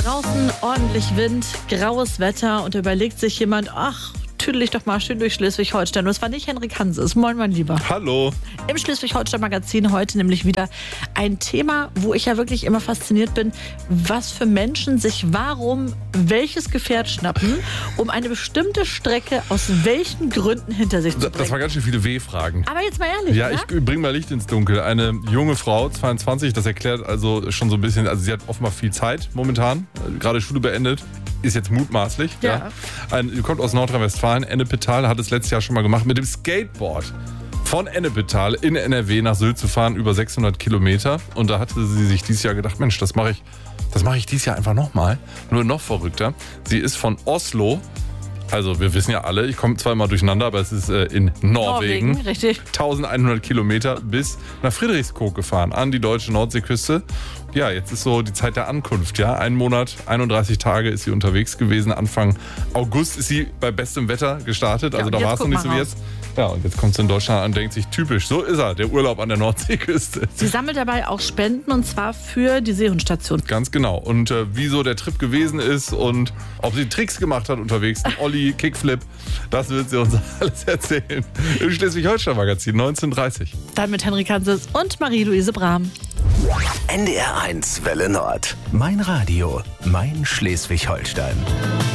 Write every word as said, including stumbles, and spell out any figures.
Draußen ordentlich Wind, graues Wetter und da überlegt sich jemand, ach, tüdel ich doch mal schön durch Schleswig-Holstein. Und es war nicht Henrik Hanses. Moin, mein Lieber. Hallo. Im Schleswig-Holstein-Magazin heute nämlich wieder ein Thema, wo ich ja wirklich immer fasziniert bin, was für Menschen sich warum welches Gefährt schnappen, um eine bestimmte Strecke aus welchen Gründen hinter sich zu bringen. Das waren ganz schön viele W-Fragen. Aber jetzt mal ehrlich, Ja, ne? ich bringe mal Licht ins Dunkel. Eine junge Frau, zweiundzwanzig, das erklärt also schon so ein bisschen, also sie hat offenbar viel Zeit momentan, gerade Schule beendet. Ist jetzt mutmaßlich. Ja. Ja. Ein, kommt aus Nordrhein-Westfalen, Ennepetal, hat es letztes Jahr schon mal gemacht, mit dem Skateboard von Ennepetal in N R W nach Sylt zu fahren, über sechshundert Kilometer. Und da hatte sie sich dieses Jahr gedacht, Mensch, das mache ich, das mache ich dieses Jahr einfach nochmal. Nur noch verrückter. Sie ist von Oslo, also wir wissen ja alle, ich komme zwar immer durcheinander, aber es ist äh, in Norwegen. Norwegen, richtig. eintausendeinhundert Kilometer bis nach Friedrichskoog gefahren, an die deutsche Nordseeküste. Ja, jetzt ist so die Zeit der Ankunft, ja. Ein Monat, einunddreißig Tage ist sie unterwegs gewesen. Anfang August ist sie bei bestem Wetter gestartet. Also Ja, da war es noch nicht so wie raus. jetzt. Ja, und jetzt kommt sie in Deutschland an und denkt sich, typisch, so ist er, der Urlaub an der Nordseeküste. Sie sammelt dabei auch Spenden und zwar für die Seehundstation. Ganz genau. Und äh, wieso der Trip gewesen ist und ob sie Tricks gemacht hat unterwegs, ein Olli, Kickflip, das wird sie uns alles erzählen. Im Schleswig-Holstein-Magazin neunzehn Uhr dreißig. Dann mit Henrik Hanses und Marie-Louise Brahm. N D R eins Welle Nord. Mein Radio, mein Schleswig-Holstein.